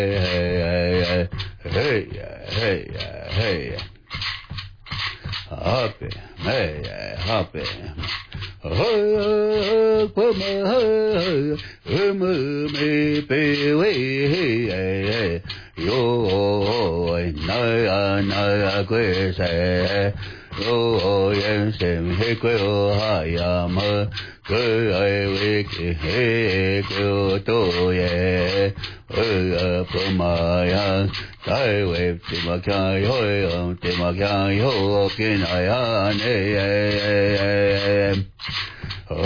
hey, happy, happy. Yo yen sem he kweo hayama ai wiki he kweo to ye pumaya tai we timakya yo kin ayane